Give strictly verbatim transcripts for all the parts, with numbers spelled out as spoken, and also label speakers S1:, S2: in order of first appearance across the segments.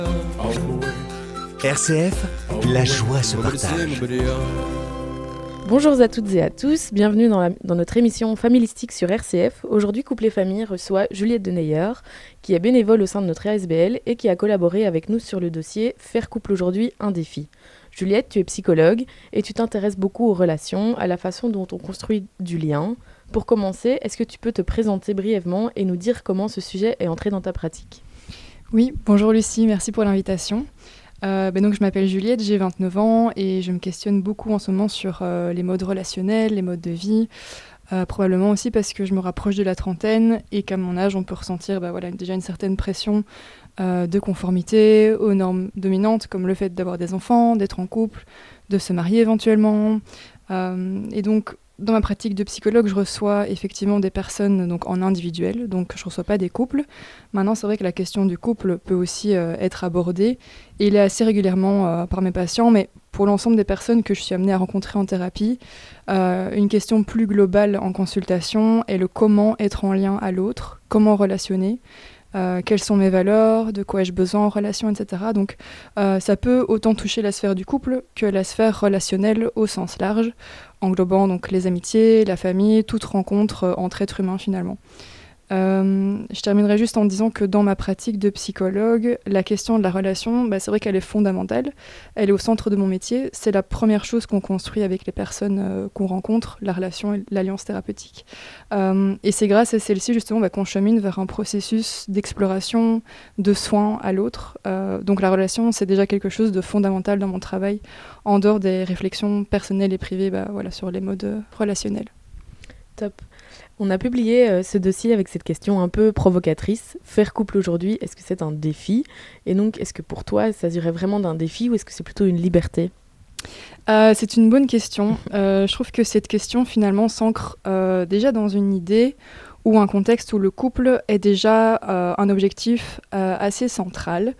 S1: R C F, la joie se partage.
S2: Bonjour à toutes et à tous, bienvenue dans, la, dans notre émission Familistique sur R C F. Aujourd'hui, Couple et Famille reçoit Juliette Deneyer, qui est bénévole au sein de notre A S B L et qui a collaboré avec nous sur le dossier Faire couple aujourd'hui, un défi. Juliette, tu es psychologue et tu t'intéresses beaucoup aux relations, à la façon dont on construit du lien. Pour commencer, est-ce que tu peux te présenter brièvement et nous dire comment ce sujet est entré dans ta pratique ?
S3: Oui, bonjour Lucie, merci pour l'invitation. Euh, ben donc je m'appelle Juliette, j'ai vingt-neuf ans et je me questionne beaucoup en ce moment sur euh, les modes relationnels, les modes de vie, euh, probablement aussi parce que je me rapproche de la trentaine et qu'à mon âge on peut ressentir ben voilà, déjà une certaine pression euh, de conformité aux normes dominantes comme le fait d'avoir des enfants, d'être en couple, de se marier éventuellement. Euh, et donc dans ma pratique de psychologue, je reçois effectivement des personnes donc, en individuel, donc je ne reçois pas des couples. Maintenant, c'est vrai que la question du couple peut aussi euh, être abordée, et il est assez régulièrement euh, par mes patients, mais pour l'ensemble des personnes que je suis amenée à rencontrer en thérapie, euh, une question plus globale en consultation est le comment être en lien à l'autre, comment relationner, euh, quelles sont mes valeurs, de quoi ai-je besoin en relation, et cetera. Donc euh, ça peut autant toucher la sphère du couple que la sphère relationnelle au sens large, englobant donc les amitiés, la famille, toute rencontre euh, entre êtres humains finalement. Euh, je terminerai juste en disant que dans ma pratique de psychologue, la question de la relation, bah, c'est vrai qu'elle est fondamentale, elle est au centre de mon métier, c'est la première chose qu'on construit avec les personnes euh, qu'on rencontre, la relation et l'alliance thérapeutique. Euh, et c'est grâce à celle-ci justement bah, qu'on chemine vers un processus d'exploration, de soins à l'autre. Euh, donc la relation, c'est déjà quelque chose de fondamental dans mon travail, en dehors des réflexions personnelles et privées bah, voilà, sur les modes euh, relationnels.
S2: Top. On a publié euh, ce dossier avec cette question un peu provocatrice. Faire couple aujourd'hui, est-ce que c'est un défi ? Et donc, est-ce que pour toi, ça s'agirait vraiment d'un défi ou est-ce que c'est plutôt une liberté ?
S3: euh, C'est une bonne question. Euh, je trouve que cette question, finalement, s'ancre euh, déjà dans une idée ou un contexte où le couple est déjà euh, un objectif euh, assez central.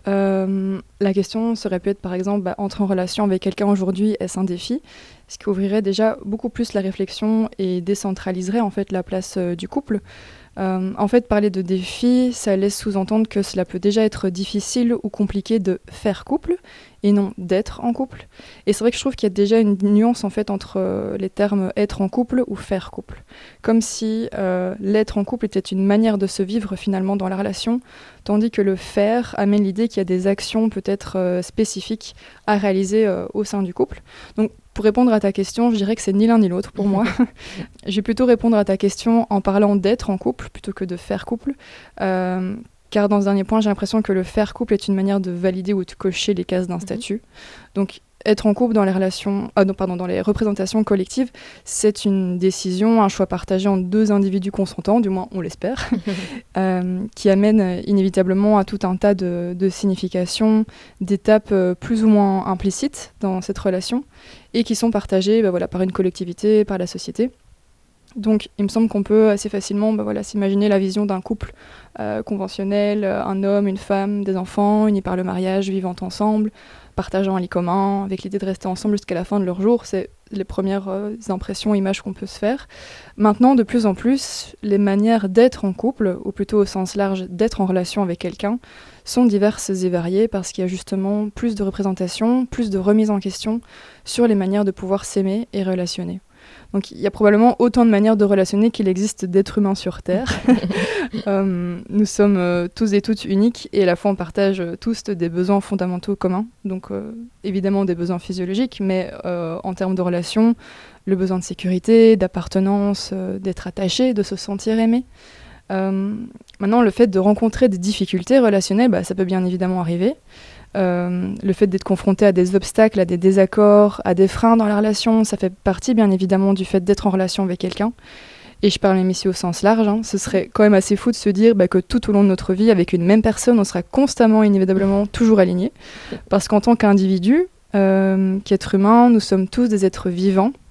S3: Euh, la question serait peut-être, par exemple, bah, entrer en relation avec quelqu'un aujourd'hui, est-ce un défi ? Ce qui ouvrirait déjà beaucoup plus la réflexion et décentraliserait en fait la place euh, du couple. Euh, en fait, parler de défi, ça laisse sous-entendre que cela peut déjà être difficile ou compliqué de faire couple et non d'être en couple. Et c'est vrai que je trouve qu'il y a déjà une nuance en fait entre euh, les termes être en couple ou faire couple. Comme si euh, l'être en couple était une manière de se vivre finalement dans la relation, tandis que le faire amène l'idée qu'il y a des actions peut-être euh, spécifiques à réaliser euh, au sein du couple. Donc pour répondre à ta question, je dirais que c'est ni l'un ni l'autre pour moi. Je vais plutôt répondre à ta question en parlant d'être en couple plutôt que de faire couple. Euh, car dans ce dernier point, j'ai l'impression que le faire couple est une manière de valider ou de cocher les cases d'un mmh. statut. Donc être en couple dans les relations, ah non, pardon, dans les représentations collectives, c'est une décision, un choix partagé entre deux individus consentants, du moins on l'espère, euh, qui amène inévitablement à tout un tas de, de significations, d'étapes euh, plus ou moins implicites dans cette relation, et qui sont partagées bah, voilà, par une collectivité, par la société. Donc il me semble qu'on peut assez facilement bah, voilà, s'imaginer la vision d'un couple euh, conventionnel, un homme, une femme, des enfants, unis par le mariage, vivant ensemble, partageant un lit commun, avec l'idée de rester ensemble jusqu'à la fin de leur jour. C'est les premières euh, impressions, images qu'on peut se faire. Maintenant, de plus en plus, les manières d'être en couple, ou plutôt au sens large, d'être en relation avec quelqu'un, sont diverses et variées parce qu'il y a justement plus de représentations, plus de remise en question sur les manières de pouvoir s'aimer et relationner. Donc il y a probablement autant de manières de relationner qu'il existe d'êtres humains sur Terre. euh, nous sommes euh, tous et toutes uniques et à la fois on partage euh, tous des besoins fondamentaux communs, donc euh, évidemment des besoins physiologiques, mais euh, en termes de relations, le besoin de sécurité, d'appartenance, euh, d'être attaché, de se sentir aimé. Euh, maintenant, le fait de rencontrer des difficultés relationnelles, bah, ça peut bien évidemment arriver. Euh, le fait d'être confronté à des obstacles, à des désaccords, à des freins dans la relation, ça fait partie bien évidemment du fait d'être en relation avec quelqu'un. Et je parle même ici au sens large, hein. Ce serait quand même assez fou de se dire bah, que tout au long de notre vie, avec une même personne, on sera constamment, inévitablement, toujours alignés. Parce qu'en tant qu'individu, euh, qu'être humain, nous sommes tous des êtres vivants,